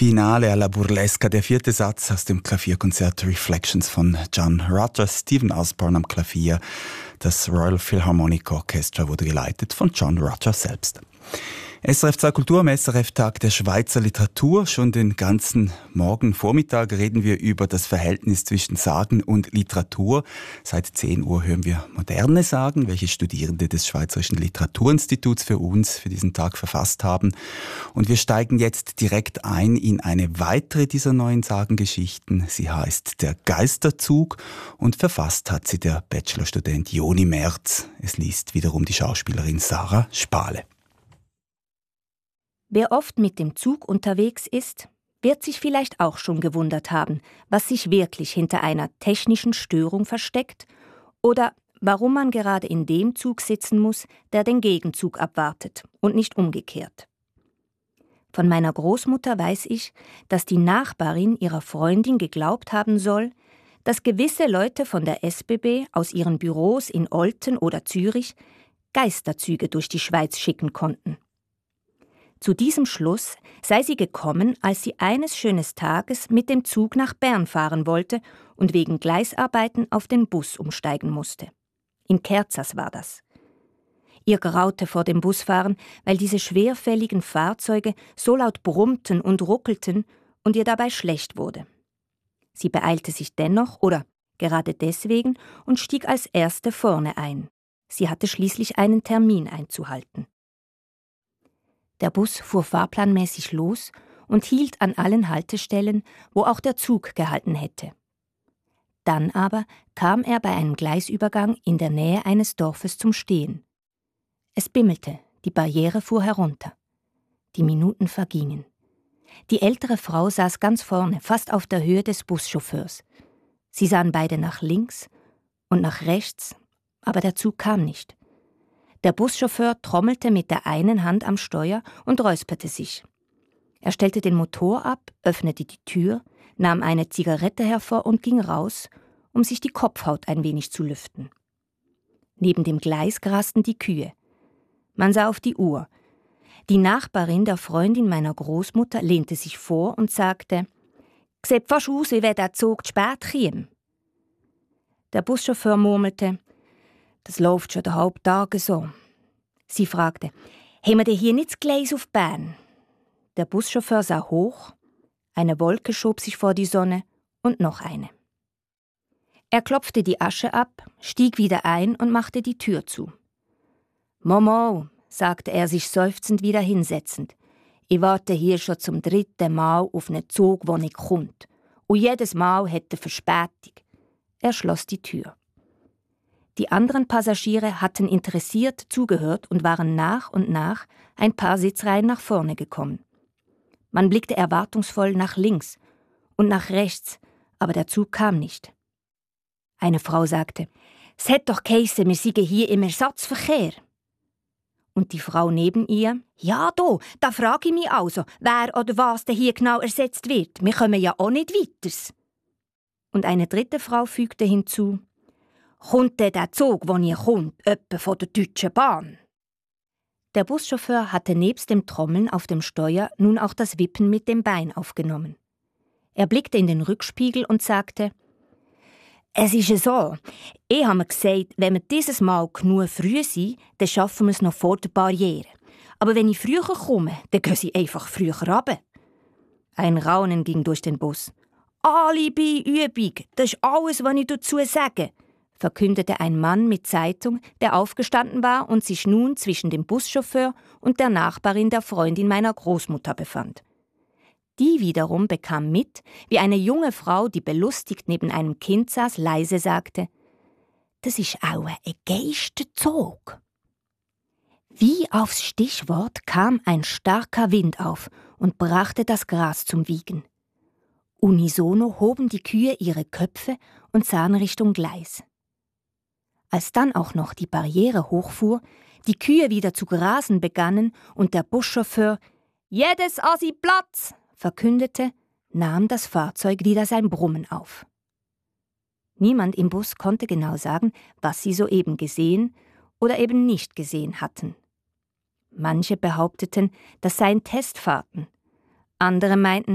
Finale alla Burlesca, der vierte Satz aus dem Klavierkonzert Reflections von John Rogers, Stephen Osborne am Klavier. Das Royal Philharmonic Orchestra wurde geleitet von John Rogers selbst. SRF 2 Kultur am SRF-Tag der Schweizer Literatur. Schon den ganzen Morgen Vormittag reden wir über das Verhältnis zwischen Sagen und Literatur. Seit 10 Uhr hören wir moderne Sagen, welche Studierende des Schweizerischen Literaturinstituts für uns für diesen Tag verfasst haben. Und wir steigen jetzt direkt ein in eine weitere dieser neuen Sagengeschichten. Sie heißt Der Geisterzug und verfasst hat sie der Bachelorstudent Joni Merz. Es liest wiederum die Schauspielerin Sarah Spale. Wer oft mit dem Zug unterwegs ist, wird sich vielleicht auch schon gewundert haben, was sich wirklich hinter einer technischen Störung versteckt oder warum man gerade in dem Zug sitzen muss, der den Gegenzug abwartet und nicht umgekehrt. Von meiner Großmutter weiß ich, dass die Nachbarin ihrer Freundin geglaubt haben soll, dass gewisse Leute von der SBB aus ihren Büros in Olten oder Zürich Geisterzüge durch die Schweiz schicken konnten. Zu diesem Schluss sei sie gekommen, als sie eines schönen Tages mit dem Zug nach Bern fahren wollte und wegen Gleisarbeiten auf den Bus umsteigen musste. In Kerzers war das. Ihr graute vor dem Busfahren, weil diese schwerfälligen Fahrzeuge so laut brummten und ruckelten und ihr dabei schlecht wurde. Sie beeilte sich dennoch, oder gerade deswegen, und stieg als Erste vorne ein. Sie hatte schließlich einen Termin einzuhalten. Der Bus fuhr fahrplanmäßig los und hielt an allen Haltestellen, wo auch der Zug gehalten hätte. Dann aber kam er bei einem Gleisübergang in der Nähe eines Dorfes zum Stehen. Es bimmelte, die Barriere fuhr herunter. Die Minuten vergingen. Die ältere Frau saß ganz vorne, fast auf der Höhe des Buschauffeurs. Sie sahen beide nach links und nach rechts, aber der Zug kam nicht. Der Buschauffeur trommelte mit der einen Hand am Steuer und räusperte sich. Er stellte den Motor ab, öffnete die Tür, nahm eine Zigarette hervor und ging raus, um sich die Kopfhaut ein wenig zu lüften. Neben dem Gleis grasten die Kühe. Man sah auf die Uhr. Die Nachbarin der Freundin meiner Großmutter lehnte sich vor und sagte: «Sieht fast aus, wie wenn der Zug zu spät käme.» Der Buschauffeur murmelte: «Das läuft schon den halben Tag so.» Sie fragte: «Haben wir denn hier nicht das Gleis auf Bern?» Der Buschauffeur sah hoch, eine Wolke schob sich vor die Sonne und noch eine. Er klopfte die Asche ab, stieg wieder ein und machte die Tür zu. «Momo», sagte er sich seufzend wieder hinsetzend, «ich warte hier schon zum 3. Mal auf einen Zug, der nicht kommt. Und jedes Mal hat er Verspätung.» Er schloss die Tür. Die anderen Passagiere hatten interessiert zugehört und waren nach und nach ein paar Sitzreihen nach vorne gekommen. Man blickte erwartungsvoll nach links und nach rechts, aber der Zug kam nicht. Eine Frau sagte: «Es hat doch geheissen, wir seien hier im Ersatzverkehr.» Und die Frau neben ihr: «Ja, da frage ich mich also, wer oder was denn hier genau ersetzt wird. Wir kommen ja auch nicht weiter.» Und eine dritte Frau fügte hinzu: «Kommt denn der Zug, der hier kommt, etwa von der Deutschen Bahn?» Der Buschauffeur hatte nebst dem Trommeln auf dem Steuer nun auch das Wippen mit dem Bein aufgenommen. Er blickte in den Rückspiegel und sagte: «Es ist ja so, ich habe mir gesagt, wenn wir dieses Mal genug früh sind, dann schaffen wir es noch vor der Barriere. Aber wenn ich früher komme, dann gehen sie einfach früher runter.» Ein Raunen ging durch den Bus. «Alibi-Übung, das ist alles, was ich dazu sage», verkündete ein Mann mit Zeitung, der aufgestanden war und sich nun zwischen dem Buschauffeur und der Nachbarin der Freundin meiner Großmutter befand. Die wiederum bekam mit, wie eine junge Frau, die belustigt neben einem Kind saß, leise sagte: «Das ist auch ein Geisterzug.» Wie aufs Stichwort kam ein starker Wind auf und brachte das Gras zum Wiegen. Unisono hoben die Kühe ihre Köpfe und sahen Richtung Gleis. Als dann auch noch die Barriere hochfuhr, die Kühe wieder zu grasen begannen und der Buschauffeur »Jedes an sein Platz!« verkündete, nahm das Fahrzeug wieder sein Brummen auf. Niemand im Bus konnte genau sagen, was sie soeben gesehen oder eben nicht gesehen hatten. Manche behaupteten, das seien Testfahrten. Andere meinten,